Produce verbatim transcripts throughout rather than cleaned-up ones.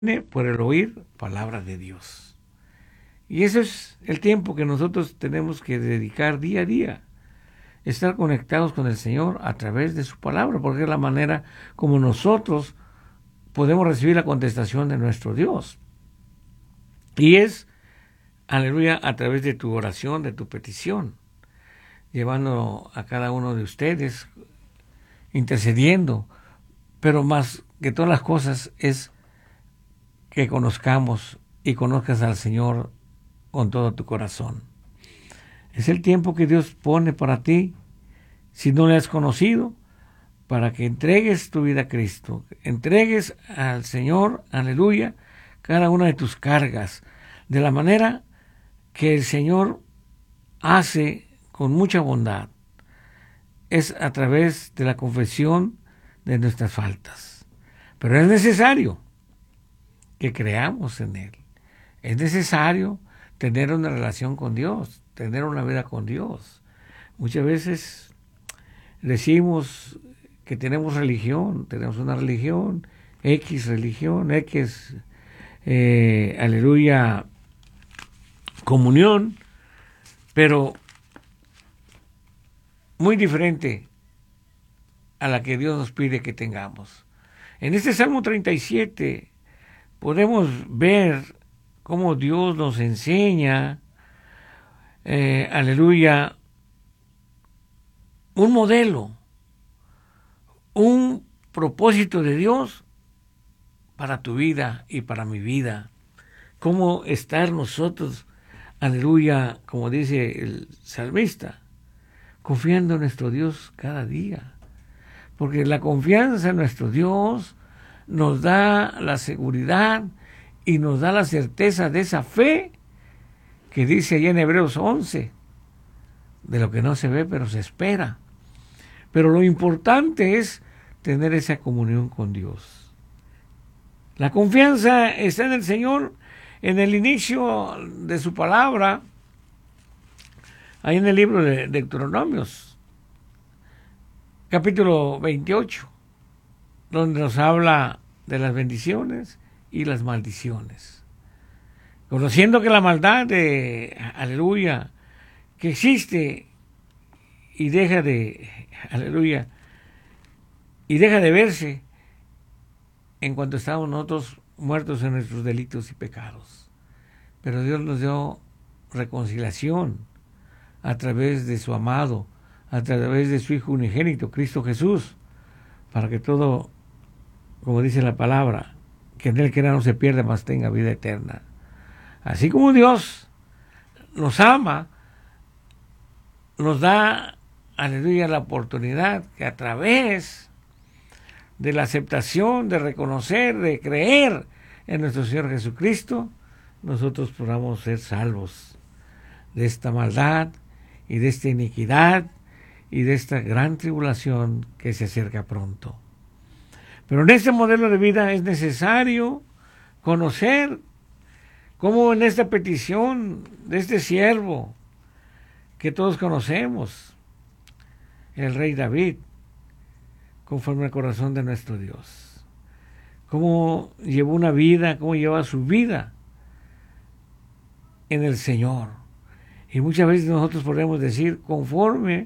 por el oír palabra de Dios. Y ese es el tiempo que nosotros tenemos que dedicar día a día, estar conectados con el Señor a través de su palabra, porque es la manera como nosotros podemos recibir la contestación de nuestro Dios. Y es, aleluya, a través de tu oración, de tu petición, llevando a cada uno de ustedes, intercediendo, pero más que todas las cosas es que conozcamos y conozcas al Señor con todo tu corazón. Es el tiempo que Dios pone para ti, si no le has conocido, para que entregues tu vida a Cristo, entregues al Señor, aleluya, cada una de tus cargas, de la manera que el Señor hace con mucha bondad. Es a través de la confesión de nuestras faltas. Pero es necesario que creamos en Él. Es necesario tener una relación con Dios, tener una vida con Dios. Muchas veces decimos que tenemos religión, tenemos una religión, X religión, X, eh, aleluya, comunión, pero muy diferente a la que Dios nos pide que tengamos. En este Salmo treinta y siete podemos ver cómo Dios nos enseña, eh, aleluya, un modelo, un propósito de Dios para tu vida y para mi vida. Cómo estar nosotros, aleluya, como dice el salmista, confiando en nuestro Dios cada día. Porque la confianza en nuestro Dios nos da la seguridad y nos da la certeza de esa fe que dice allá en Hebreos once, de lo que no se ve pero se espera. Pero lo importante es tener esa comunión con Dios. La confianza está en el Señor, en el inicio de su palabra, ahí en el libro de Deuteronomios, capítulo veintiocho, donde nos habla de las bendiciones y las maldiciones. Conociendo que la maldad de, aleluya, que existe y deja de, aleluya, y deja de verse en cuanto estamos nosotros muertos en nuestros delitos y pecados. Pero Dios nos dio reconciliación a través de su amado, a través de su Hijo unigénito, Cristo Jesús, para que todo, como dice la palabra, que en él quiera no se pierda, mas tenga vida eterna. Así como Dios nos ama, nos da, aleluya, la oportunidad que a través de la aceptación, de reconocer, de creer en nuestro Señor Jesucristo, nosotros podamos ser salvos de esta maldad y de esta iniquidad y de esta gran tribulación que se acerca pronto. Pero en este modelo de vida es necesario conocer cómo en esta petición de este siervo que todos conocemos, el rey David, conforme al corazón de nuestro Dios, cómo llevó una vida, cómo lleva su vida en el Señor. Y muchas veces nosotros podemos decir conforme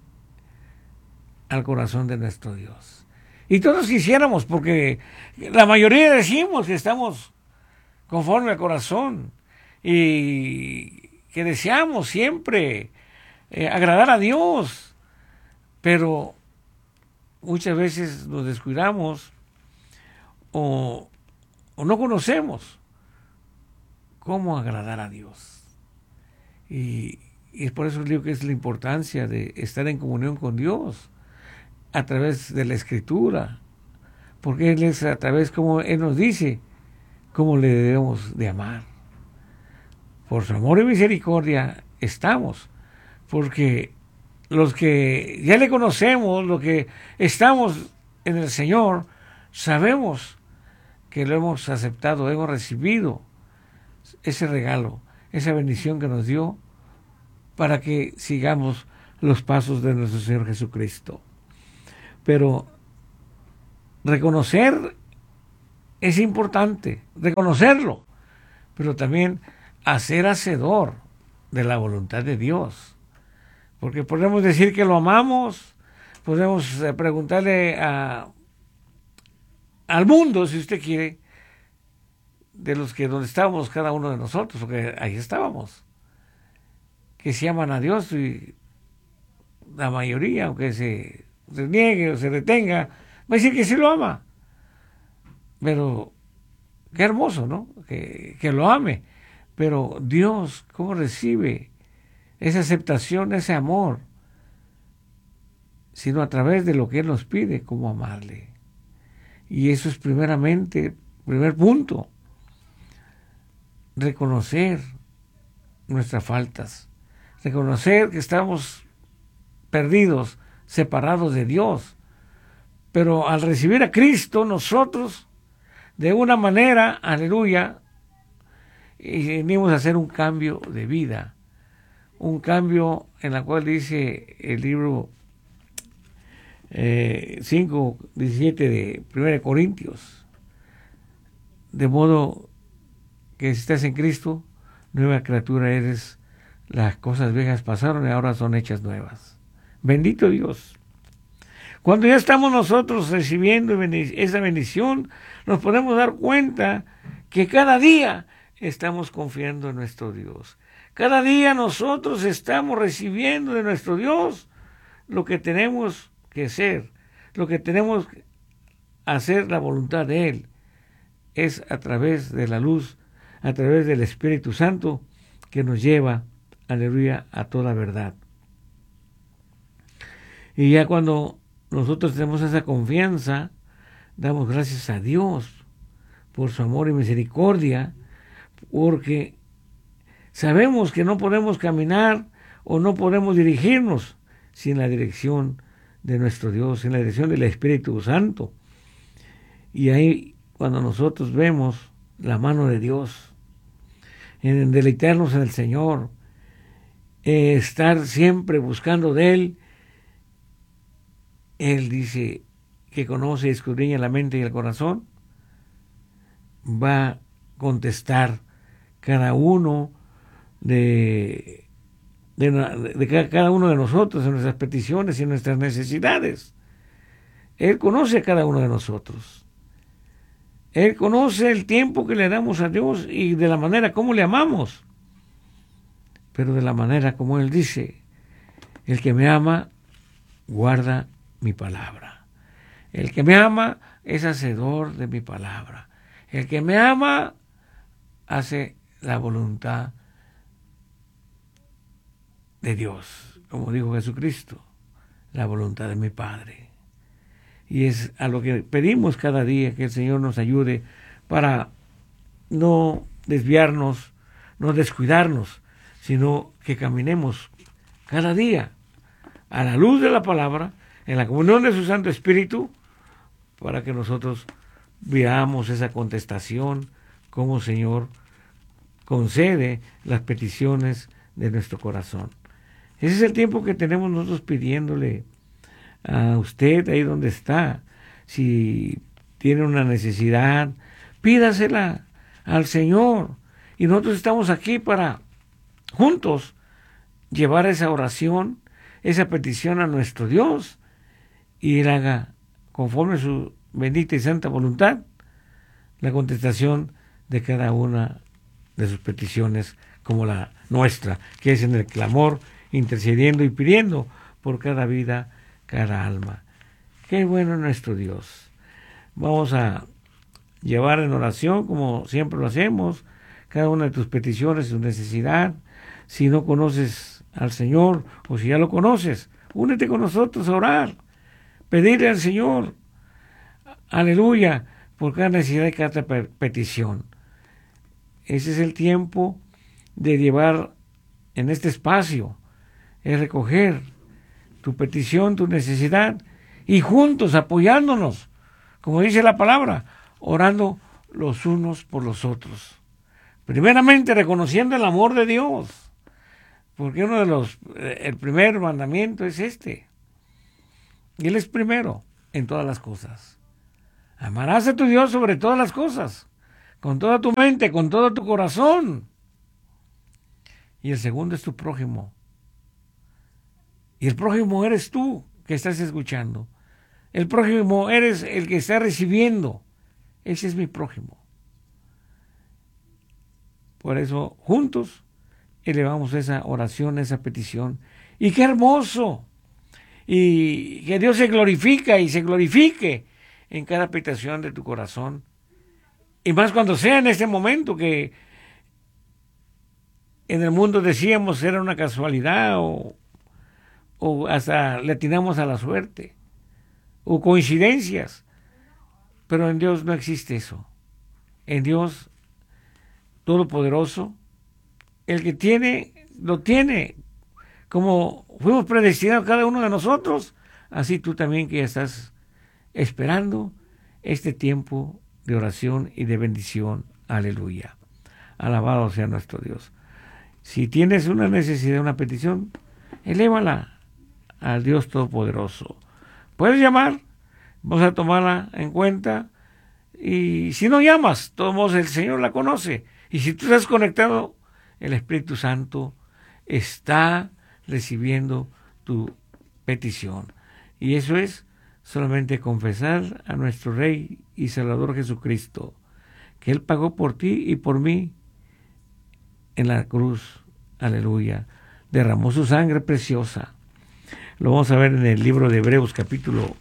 al corazón de nuestro Dios. Y todos quisiéramos, porque la mayoría decimos que estamos conforme al corazón y que deseamos siempre eh, agradar a Dios, pero muchas veces nos descuidamos o, o no conocemos cómo agradar a Dios. Y, y es por eso digo que es la importancia de estar en comunión con Dios a través de la Escritura, porque Él es a través, como Él nos dice, cómo le debemos de amar. Por su amor y misericordia estamos, porque los que ya le conocemos, los que estamos en el Señor, sabemos que lo hemos aceptado, hemos recibido ese regalo, esa bendición que nos dio para que sigamos los pasos de nuestro Señor Jesucristo. Pero reconocer es importante reconocerlo, pero también hacer hacedor de la voluntad de Dios. Porque podemos decir que lo amamos, podemos preguntarle a, al mundo, si usted quiere, de los que donde estábamos cada uno de nosotros, porque ahí estábamos, que se aman a Dios, y la mayoría, aunque se, se niegue o se detenga, va a decir que sí lo ama. Pero qué hermoso, ¿no? Que, que lo ame. Pero Dios, ¿cómo recibe esa aceptación, ese amor? Sino a través de lo que Él nos pide, cómo amarle. Y eso es primeramente, primer punto, reconocer nuestras faltas, reconocer que estamos perdidos, separados de Dios. Pero al recibir a Cristo, nosotros, de una manera, aleluya, y venimos a hacer un cambio de vida, un cambio en la cual dice el libro eh, cinco diecisiete de primera de Corintios, de modo que si estás en Cristo, nueva criatura eres, las cosas viejas pasaron y ahora son hechas nuevas. Bendito Dios. Cuando ya estamos nosotros recibiendo esa bendición, nos podemos dar cuenta que cada día estamos confiando en nuestro Dios. Cada día nosotros estamos recibiendo de nuestro Dios lo que tenemos que ser, lo que tenemos que hacer la voluntad de Él. Es a través de la luz, a través del Espíritu Santo, que nos lleva, aleluya, a toda verdad. Y ya cuando nosotros tenemos esa confianza, damos gracias a Dios por su amor y misericordia, porque sabemos que no podemos caminar o no podemos dirigirnos sin la dirección de nuestro Dios, sin la dirección del Espíritu Santo. Y ahí, cuando nosotros vemos la mano de Dios, en deleitarnos en el Señor, eh, estar siempre buscando de Él, Él dice que conoce y escudriña la mente y el corazón, va a contestar cada uno de, de, de cada uno de nosotros en nuestras peticiones y en nuestras necesidades. Él conoce a cada uno de nosotros. Él conoce el tiempo que le damos a Dios y de la manera como le amamos. Pero de la manera como Él dice, el que me ama, guarda mi palabra. El que me ama es hacedor de mi palabra. El que me ama hace la voluntad de Dios, como dijo Jesucristo, la voluntad de mi Padre. Y es a lo que pedimos cada día, que el Señor nos ayude para no desviarnos, no descuidarnos, sino que caminemos cada día a la luz de la palabra, en la comunión de su Santo Espíritu, para que nosotros veamos esa contestación, como Señor concede las peticiones de nuestro corazón. Ese es el tiempo que tenemos nosotros pidiéndole a usted ahí donde está. Si tiene una necesidad, pídasela al Señor. Y nosotros estamos aquí para juntos llevar esa oración, esa petición a nuestro Dios, y Él haga, conforme a su bendita y santa voluntad, la contestación de cada una de sus peticiones, como la nuestra, que es en el clamor, intercediendo y pidiendo por cada vida, cada alma. Qué bueno nuestro Dios. Vamos a llevar en oración, como siempre lo hacemos, cada una de tus peticiones, tu necesidad. Si no conoces al Señor, o si ya lo conoces, únete con nosotros a orar, pedirle al Señor, aleluya, por cada necesidad y cada petición. Ese es el tiempo de llevar en este espacio, es recoger tu petición, tu necesidad, y juntos apoyándonos, como dice la palabra, orando los unos por los otros. Primeramente reconociendo el amor de Dios, porque uno de los, el primer mandamiento es este. Y Él es primero en todas las cosas. Amarás a tu Dios sobre todas las cosas, con toda tu mente, con todo tu corazón. Y el segundo es tu prójimo. Y el prójimo eres tú que estás escuchando. El prójimo eres el que está recibiendo. Ese es mi prójimo. Por eso, juntos, elevamos esa oración, esa petición. Y qué hermoso. Y que Dios se glorifica y se glorifique en cada petición de tu corazón. Y más cuando sea en este momento que en el mundo decíamos era una casualidad o, o hasta le atinamos a la suerte o coincidencias. Pero en Dios no existe eso. En Dios Todopoderoso, el que tiene, lo tiene. Como fuimos predestinados cada uno de nosotros, así tú también que ya estás esperando este tiempo de oración y de bendición. Aleluya. Alabado sea nuestro Dios. Si tienes una necesidad, una petición, elévala al Dios Todopoderoso. Puedes llamar, vamos a tomarla en cuenta, y si no llamas, de todos modos el Señor la conoce. Y si tú estás conectado, el Espíritu Santo está recibiendo tu petición. Y eso es solamente confesar a nuestro Rey y Salvador Jesucristo, que Él pagó por ti y por mí en la cruz. Aleluya. Derramó su sangre preciosa. Lo vamos a ver en el libro de Hebreos capítulo,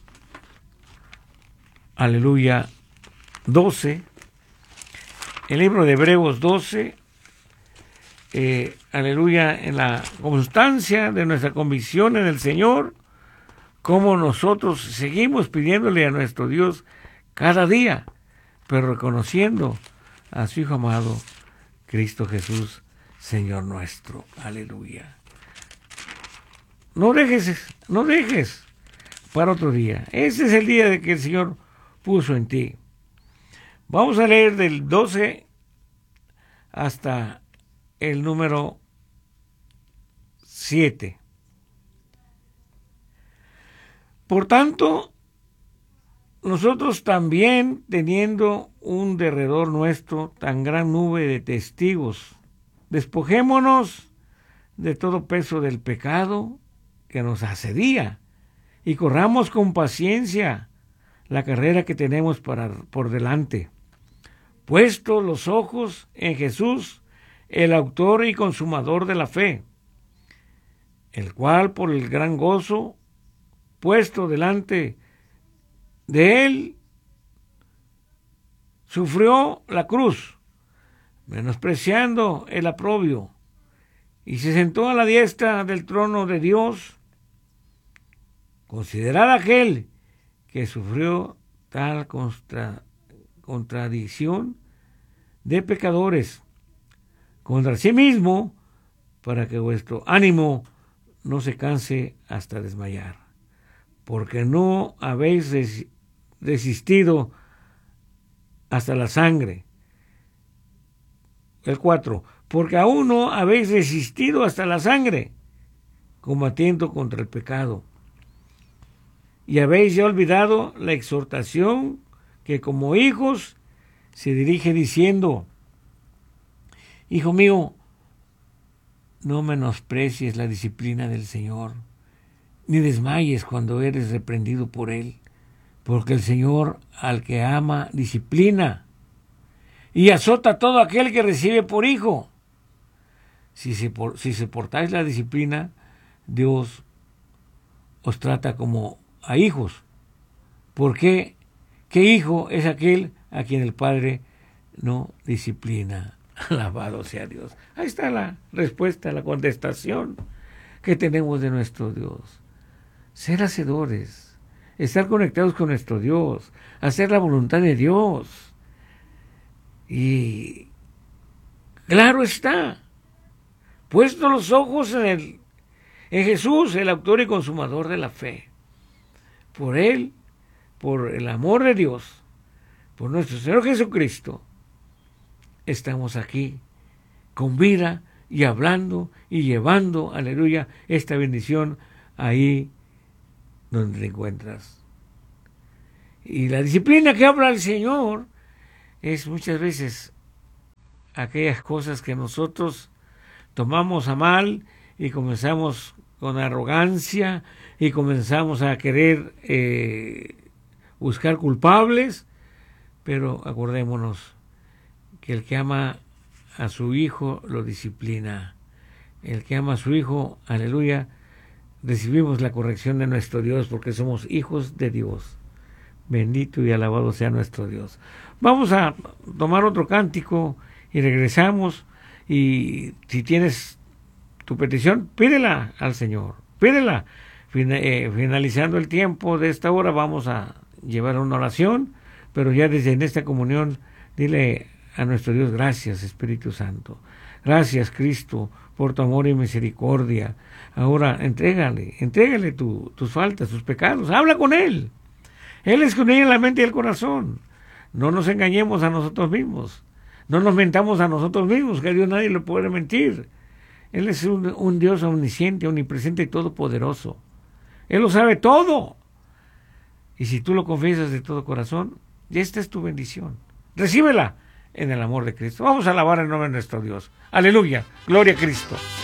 aleluya, doce. El libro de Hebreos doce, eh, aleluya, en la constancia de nuestra convicción en el Señor, como nosotros seguimos pidiéndole a nuestro Dios cada día, pero reconociendo a su Hijo amado, Cristo Jesús, Señor nuestro. Aleluya. No dejes, no dejes para otro día. Ese es el día de que el Señor puso en ti. Vamos a leer del doce hasta el número siete. Por tanto, nosotros también, teniendo un derredor nuestro tan gran nube de testigos, despojémonos de todo peso del pecado que nos asedía y corramos con paciencia la carrera que tenemos para, por delante, puesto los ojos en Jesús, el autor y consumador de la fe, el cual por el gran gozo puesto delante de él sufrió la cruz, menospreciando el oprobio, y se sentó a la diestra del trono de Dios. Considerad aquel que sufrió tal contra, contradicción de pecadores contra sí mismo, para que vuestro ánimo no se canse hasta desmayar, porque no habéis res, resistido hasta la sangre. El cuatro, porque aún no habéis resistido hasta la sangre, combatiendo contra el pecado, y habéis ya olvidado la exhortación que como hijos se dirige diciendo: Hijo mío, no menosprecies la disciplina del Señor, ni desmayes cuando eres reprendido por Él, porque el Señor al que ama disciplina y azota a todo aquel que recibe por hijo. Si se, por, si soportáis la disciplina, Dios os trata como a hijos. ¿Por qué? ¿Qué hijo es aquel a quien el Padre no disciplina? Alabado sea Dios. Ahí está la respuesta, la contestación que tenemos de nuestro Dios. Ser hacedores, estar conectados con nuestro Dios, hacer la voluntad de Dios. Y claro está, puesto los ojos en, el, en Jesús, el autor y consumador de la fe. Por Él, por el amor de Dios, por nuestro Señor Jesucristo, estamos aquí con vida y hablando y llevando, aleluya, esta bendición ahí donde te encuentras. Y la disciplina que habla el Señor es muchas veces aquellas cosas que nosotros tomamos a mal y comenzamos con arrogancia y comenzamos a querer eh, buscar culpables, pero acordémonos que el que ama a su hijo lo disciplina. El que ama a su hijo, aleluya, recibimos la corrección de nuestro Dios porque somos hijos de Dios. Bendito y alabado sea nuestro Dios. Vamos a tomar otro cántico y regresamos. Y si tienes tu petición, pídela al Señor, pídela. Finalizando el tiempo de esta hora, vamos a llevar una oración, pero ya desde en esta comunión, dile a nuestro Dios: gracias, Espíritu Santo. Gracias, Cristo, por tu amor y misericordia. Ahora, entrégale, entrégale tu, tus faltas, tus pecados. Habla con Él. Él escudriña la mente y el corazón. No nos engañemos a nosotros mismos. No nos mentamos a nosotros mismos, que a Dios nadie le puede mentir. Él es un, un Dios omnisciente, omnipresente y todopoderoso. Él lo sabe todo. Y si tú lo confiesas de todo corazón, ya esta es tu bendición. Recíbela en el amor de Cristo. Vamos a alabar el nombre de nuestro Dios. Aleluya. Gloria a Cristo.